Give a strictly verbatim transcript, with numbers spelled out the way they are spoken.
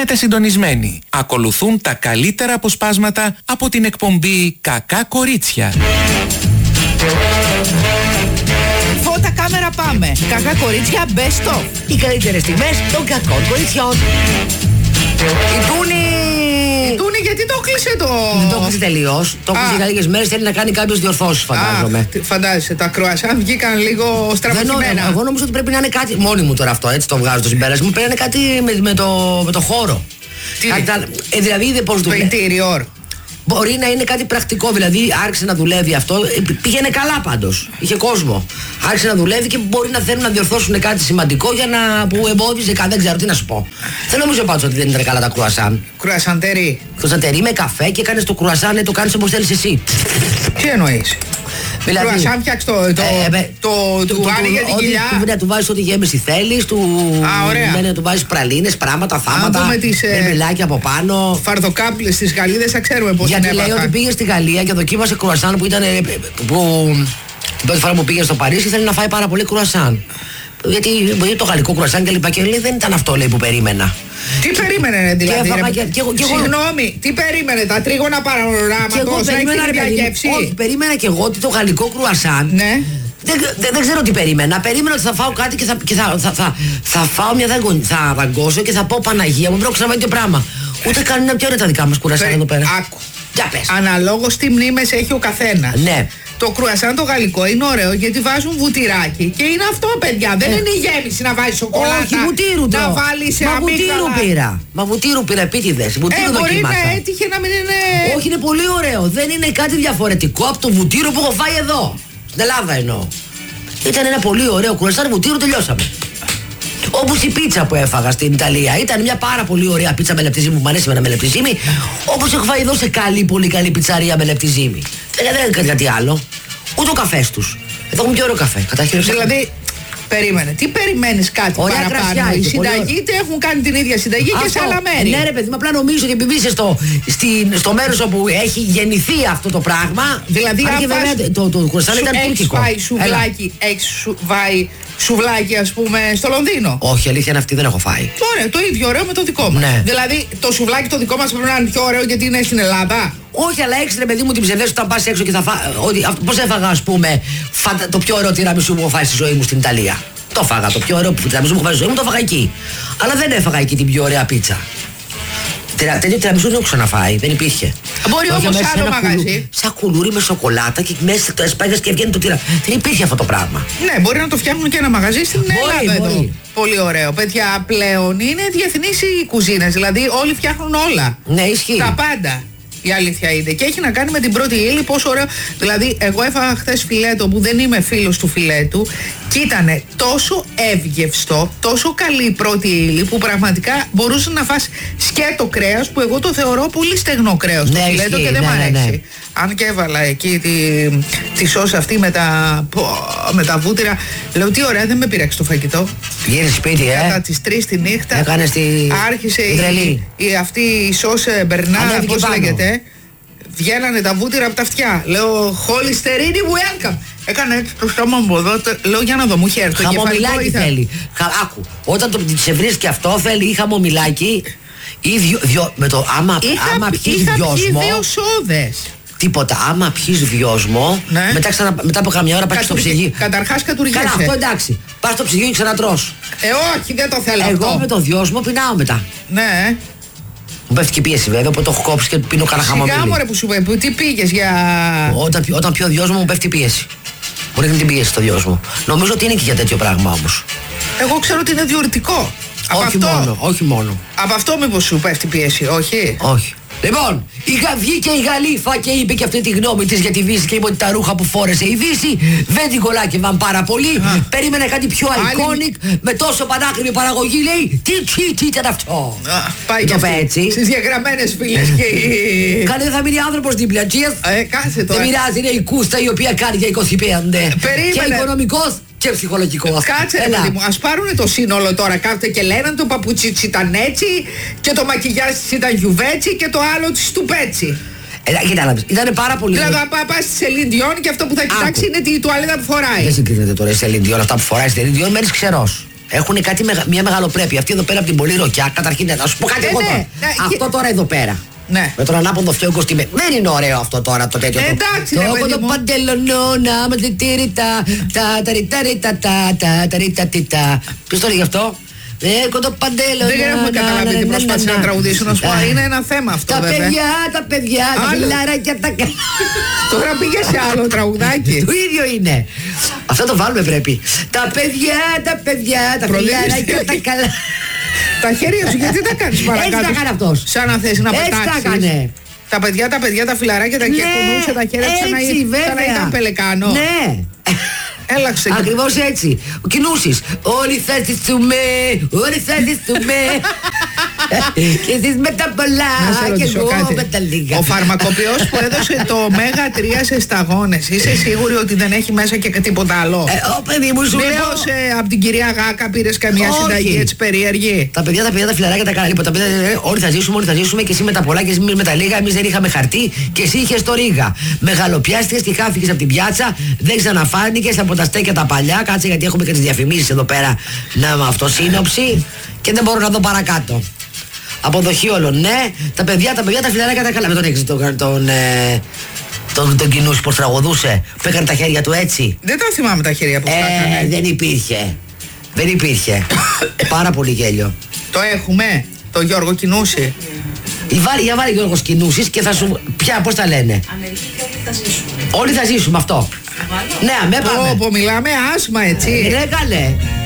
Μείνετε συντονισμένοι. Ακολουθούν τα καλύτερα αποσπάσματα από την εκπομπή «Κακά Κορίτσια». Φώτα, κάμερα, πάμε. Κακά Κορίτσια Best of. Οι καλύτερες στιγμές των κακών κοριτσιών. Η Τούνη... Η Τούνη γιατί το κλείσε το... Δεν το κλείσε τελείως. Το κλείσε για λίγες μέρες, θέλει να κάνει κάποιες διορθώσεις, φαντάζομαι. Α, φαντάζεσαι, τα κρουασάν βγήκαν λίγο στραβωμένα. Εγώ νομίζω ότι πρέπει να είναι κάτι, μόνοι μου τώρα αυτό, έτσι το βγάζω το συμπέρασμα, πρέπει να είναι κάτι με, με, το, με το χώρο. Τι? Κάτι, ε, δηλαδή είδε πώς το δουλεύει. interior. Μπορεί να είναι κάτι πρακτικό, δηλαδή άρχισε να δουλεύει αυτό. Πήγαινε καλά πάντως. Είχε κόσμο. Άρχισε να δουλεύει και μπορεί να θέλουν να διορθώσουν κάτι σημαντικό για να. Που εμπόδιζε κάτι, δεν ξέρω τι να σου πω. Δεν νομίζω πάντως ότι δεν ήταν καλά τα κρουασάν. Κρουασαντερί. Κρουασαντερί με καφέ και έκανε το κρουασάν, το κάνει όπως θέλεις εσύ. Τι εννοείς? Δηλαδή, κρουασάν φτιάξει το. Το. Ε, το. Του άνοιγε την κοιλιά. Ναι, του βάζεις ό,τι γέμιση θέλεις. Του. Α, ωραία. Ναι, του βάζεις πραλίνες, πράγματα, θάματα. Ε, μελάκια από πάνω. Φαρδοκάπλες στις Γαλλίδες, θα ξέρουμε πώς είναι. Γιατί λέει ότι πήγε στη Γαλλία και δοκίμασε κρουασάν που ήταν. Που, την πρώτη φορά που πήγε στο Παρίσι ήθελε να φάει πάρα πολύ κρουασάν. Γιατί, γιατί το γαλλικό κρουασάν και λοιπά και λέει δεν ήταν αυτό λέει που περίμενα. Τι περίμενε ρε, δηλαδή? Και και, και, και Συγγνώμη, τι περίμενε, τα τρίγωνα παροράματος, να έχει γεύση? Όχι, περίμενα και εγώ ότι το γαλλικό κρουασάν. Ναι. Δεν, δεν, δεν ξέρω τι περίμενα. Περίμενα ότι θα φάω κάτι και θα, και θα, θα, θα, θα φάω μια δαγκο, θα δαγκώσω και θα πω Παναγία μου, πρέπει να ξαναβάει το πράγμα. Ούτε καν είναι πιο ωραία τα δικά μας κουρασάν εδώ πέρα. Άκου. Για πες. Αναλόγως τι μνήμες έχει ο καθένας. Ναι. Το κρουασάν το γαλλικό είναι ωραίο γιατί βάζουν βουτυράκι. Και είναι αυτό, παιδιά. Δεν ε. είναι η γέμιση να βάζεις σοκολάτα. Όχι, βουτύρου το. Να βάλεις Μα αμύγδαλα. Βουτύρου πήρα. Μα βουτύρου πήρα επίτηδες. Βουτύρου ε, μπορεί δοκίμασα. να έτυχε να μην είναι. Όχι, είναι πολύ ωραίο. Δεν είναι κάτι διαφορετικό από το βουτύρο που έχω φάει εδώ. Στην Ελλάδα εννοώ. Ήταν ένα πολύ ωραίο κρουασάν βουτύρου, τελειώσαμε. Όπως η πίτσα που έφαγα στην Ιταλία. Ήταν μια πάρα πολύ ωραία πίτσα με λεπτή ζύμη που μου αρέσει με λεπτή ζύμη. Όπως έχω φάει εδώ σε καλή, πολύ καλή πιτσαρία με λεπτή ζύμη. Δεν έκανε κάτι άλλο. Ούτε ο καφές τους. Εδώ έχουν πιο ωραίο καφέ. Καταρχήν. Δηλαδή, περίμενε. Τι περιμένεις κάτι ωραία παραπάνω? Κρασιά, οι συνταγοί είτε έχουν κάνει την ίδια συνταγή αυτό, και σε άλλα μέρη. Ναι, ρε παιδί, απλά νομίζω ότι επειδή είσαι στο, στο μέρος όπου έχει γεννηθεί αυτό το πράγμα. Δηλαδή, αν βέβαια, φας, το, το κρουασάν ήταν τουρκικό. Έχεις φάει σουβλάκι, έχεις φάει σουβλάκι, ας πούμε, στο Λονδίνο? Όχι, αλήθεια είναι αυτή, δεν έχω φάει. Ωραία, το ίδιο ωραίο με το δικό μας. Ναι. Δηλαδή, το σουβλάκι το δικό μας πρέπει να είναι πιο ωραίο γιατί είναι στην Ελλάδα. Όχι, αλλά έχεις ρε παιδί μου την ψευδέστηση όταν πας έξω και θα φά... Πώς έφαγα, ας πούμε, φαντα... το πιο ωραίο τυραμισού που έχω φάει στη ζωή μου στην Ιταλία. Το φάγα, το πιο ωραίο τυραμισού που έχω φάει στη ζωή μου, το φάγα εκεί. Αλλά δεν έφαγα εκεί την πιο ωραία πίτσα. Τέτοιο τυραμισού δεν έχω ξαναφάει, δεν υπήρχε. Μπορεί όμως σε άλλο μαγαζί. Κουλου... Σαν κουλούρι με σοκολάτα και μέσα το έσπαγες και βγαίνει το τυραμισού. Δεν υπήρχε αυτό το πράγμα. Ναι, μπορεί να το φτιάχνουν και ένα μαγαζί στην μπορεί, Ελλάδα μπορεί. εδώ. Πολύ ωραίο. Παιδιά, πλέον είναι διεθνείς οι κουζίνες. Δηλαδή όλοι φτιάχνουν όλα. Ναι, ισχύει. Τα πάντα. Η αλήθεια είναι. Και έχει να κάνει με την πρώτη ύλη, πόσο ωραίο. Δηλαδή, εγώ έφαγα χθες φιλέτο που δεν είμαι φίλος του φιλέτου και ήταν τόσο εύγευστο, τόσο καλή η πρώτη ύλη που πραγματικά μπορούσε να φας σκέτο κρέας που εγώ το θεωρώ πολύ στεγνό κρέας. Ναι, το φιλέτο ισχύει, και δεν ναι, μ' αρέσει. ναι, ναι. Αν και έβαλα εκεί τη, τη σώσα αυτή με τα, με τα βούτυρα, λέω τι ωραία, δεν με πειράξει το φαγητό. Πηγαίνεις σπίτι, ε. Κατά τις τρεις τη νύχτα έκανες τη... άρχισε η, η, αυτή η σως μπερνά, πώς λέγεται. Βγαίνανε τα βούτυρα από τα αυτιά. Λέω, Χολυστερίνη, welcome. Έκανα έτσι το στόμα μου εδώ. Λέω, για να δω, μου είχε έρθει. Χαμομηλάκι θέλει. Χα, άκου, όταν το σε βρίσκει αυτό, θέλει ή χαμομηλάκι ή δυο, δυο, με το άμα, είχα, άμα πιεις είχα βιόσμο. Είχα δύο σόδες. Τίποτα. Άμα πιεις βιόσμο, ναι. μετά, ξανα, μετά από καμιά ώρα πας στο ψυγείο. Καταρχάς κατουργέσαι. Καλά, αυτό εντάξει. Πας στο ψυγείο και ξανατρως. Ε, όχι, δεν το θέλω. Εγώ αυτό. με το βιόσμο πεινάω μετά. Ναι. Μου πέφτει και πίεση βέβαια, οπότε το έχω κόψει και πίνω κανένα χαμομήλι. Σιγά μωρέ που σου πει, τι πήγες για... Όταν, όταν πιω δυόσμο μου πέφτει πίεση. Μου ρίχνει την πίεση το δυόσμο. Νομίζω ότι είναι και για τέτοιο πράγμα όμως. Εγώ ξέρω ότι είναι διουρητικό. Όχι αυτό, μόνο, όχι μόνο. Από αυτό μήπως σου πέφτει πίεση, όχι? Όχι. Λοιπόν, βγήκε η Γαλήφα και είπε και αυτή τη γνώμη της για τη Δύση και είπε ότι τα ρούχα που φόρεσε η Δύση δεν την κολάκευαν πάρα πολύ. Α. Περίμενε κάτι πιο iconic, Άλλη... με τόσο πανάκριβη παραγωγή. Λέει, τι, τι, τι ήταν αυτό. Α, πάει και έτσι. Στις διαγραμμένες φίλες και... Κάνε δεν θα μείνει άνθρωπος δίπλα, cheers. Ε, κάτσε τώρα. Δεν μοιράζει, είναι η κούστα η οποία κάνει για είκοσι πέντε. Περίμενε. Και οικονομικός και ψυχολογικός. Κάτσε ρε παιδί μου, ας πάρουνε το σύνολο τώρα. Κάθεται και λένε το παπούτσι της ήταν έτσι και το μακιγιάζ της ήταν γιουβέτσι και το άλλο της τουπέτσι. Ε, κοιτάξτε, ήταν πάρα πολύ. Δηλαδή, θα πας στη Σελίν Διόν και αυτό που θα κοιτάξει είναι τη τουαλέτα που φοράει. Δεν συγκρίνεται τώρα η Σελίν Διόν, αυτά που φοράει στη Σελίν Διόν, μένεις ξερός. Έχουν κάτι, μια μεγαλοπρέπεια. Αυτή εδώ πέρα από την πολύ ροκιά, καταρχήν, να σου πω κάτι Ε, εγώ ναι, τώρα. ναι, Αυτό και- τώρα εδώ πέρα. Ναι. Με τον ανάποδο φτιάγκο στη μέση. Δεν είναι ωραίο αυτό τώρα το τέτοιο. Ε, το- εντάξει, το ρε παιδί το μου. παντελονό να με τη τυρίτα. Τα τα ριτα ριτα τα τα τα ριτα τιτα. Ποιος το λέει γι' αυτό? Έχω το παντελονό. Δεν έχουμε καταλάβει τι προσπάθησε να τραγουδήσουν, να σου πω. Είναι ένα θέμα αυτό, Τα βέβαια. παιδιά, τα παιδιά, τα Άλλο. φιλαράκια τα κα- Τώρα πήγε σε άλλο τραγουδάκι. Το ίδιο είναι. Αυτό το βάλουμε πρέπει. Τα παιδιά, τα παιδιά, τα Προδίδεις φιλαράκια τι- τα καλά. Τα χέρια σου, γιατί τα κάνεις παρακάτω? Έτσι τα έκανε αυτός. Σαν να θες να Έτσι τα πετάξεις. έκανε. Τα παιδιά, τα παιδιά, τα φιλαράκια, τα Ναι, κουνούσε τα χέρια του σαν να έτσι, ήταν- σαν να βέβαια. ήταν πελεκάνο. Ναι. Έλα ξεκινά. Ακριβώς έτσι. Ο Κινούσης. Όλοι θα ζήσουμε, όλοι θα ζήσουμε. Και εσείς με τα Να σε πολλά και ρωτήσω εγώ κάτι. με τα λίγα. Ο φαρμακοποιός που έδωσε το Ωμέγα τρία σε σταγόνες, είσαι σίγουρη ότι δεν έχει μέσα και τίποτα άλλο? Ε, Ω παιδί μου σου λέω. Μήπως ε, από την κυρία Γάκα πήρες καμιά Όχι. συνταγή έτσι περίεργη? Τα παιδιά, τα παιδιά, τα φιλαράκια τα καλά. Λοιπόν, τα παιδιά, ε, όλοι θα ζήσουμε, όλοι θα ζήσουμε και εσύ με τα πολλά και εσύ με τα λίγα. Εμείς δεν είχαμε χαρτί και εσύ είχες το ρίγα. Μεγαλοπιάστηκες και χάθηκες από την πιάτσα, δεν ξαναφάνηκες από τα στέκια τα παλιά. Κάτσε γιατί έχουμε και τις διαφημίσεις εδώ πέρα να με αυτοσύνοψη και δεν μπορώ να δω παρακάτω. Αποδοχή όλων, ναι. Τα παιδιά, τα παιδιά, τα φιλαράκια τα καλά. Με τον έξι, τον. τον ε, τον, τον Κινούση πως τραγουδούσε, που έκανε τα χέρια του έτσι. Δεν τα θυμάμαι τα χέρια που τα Ε, έκανε. δεν υπήρχε. Δεν υπήρχε. Πάρα πολύ γέλιο. Το έχουμε, το Γιώργο Κινούση. Η βάλει, για βάλει Γιώργος Κινούσης και θα σου. Πια, πώς τα λένε. Αμερική και όλοι θα ζήσουμε. Όλοι θα ζήσουμε αυτό. Ναι, αμέ πάμε. Πω, πω, μιλάμε άσμα, έτσι. Ναι, καλέ.